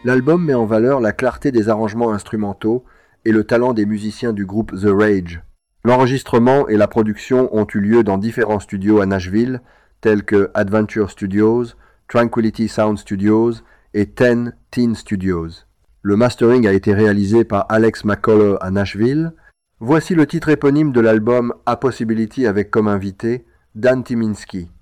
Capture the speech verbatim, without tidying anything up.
L'album met en valeur la clarté des arrangements instrumentaux et le talent des musiciens du groupe The Rage. L'enregistrement et la production ont eu lieu dans différents studios à Nashville, tels que Adventure Studios, Tranquility Sound Studios et Ten Teen Studios. Le mastering a été réalisé par Alex McCullough à Nashville. Voici le titre éponyme de l'album A Possibility avec comme invité Dan Tyminski.